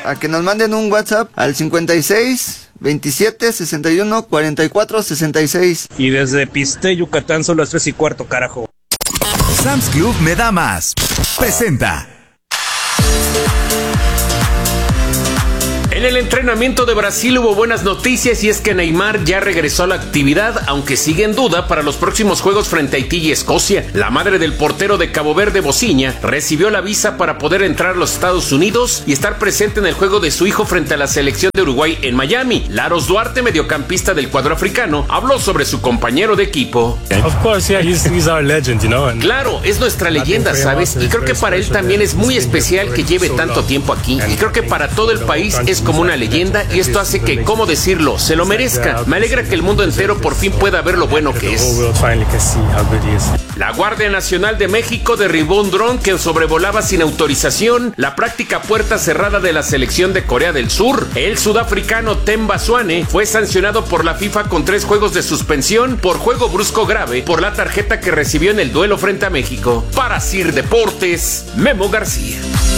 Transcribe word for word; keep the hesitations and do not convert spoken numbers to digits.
A que nos manden un WhatsApp al cincuenta y seis, veintisiete, sesenta y uno, cuarenta y cuatro, sesenta y seis. Y desde Piste, Yucatán, son las tres y cuarto, carajo. Sam's Club me da más. Presenta. En el entrenamiento de Brasil hubo buenas noticias y es que Neymar ya regresó a la actividad, aunque sigue en duda para los próximos juegos frente a Haití y Escocia. La madre del portero de Cabo Verde, Bociña, recibió la visa para poder entrar a los Estados Unidos y estar presente en el juego de su hijo frente a la selección de Uruguay en Miami. Laros Duarte, mediocampista del cuadro africano, habló sobre su compañero de equipo. Of course, yeah, he's, he's our legend, you know, and claro, es nuestra leyenda, ¿sabes? Y creo que para él también es muy especial que lleve tanto tiempo aquí. Y creo que para todo el país es como una leyenda y esto hace que, ¿cómo decirlo?, se lo merezca. Me alegra que el mundo entero por fin pueda ver lo bueno que es. La Guardia Nacional de México derribó un dron que sobrevolaba sin autorización la práctica puerta cerrada de la selección de Corea del Sur. El sudafricano Themba Zwane fue sancionado por la FIFA con tres juegos de suspensión por juego brusco grave por la tarjeta que recibió en el duelo frente a México. Para Sir Deportes, Memo García.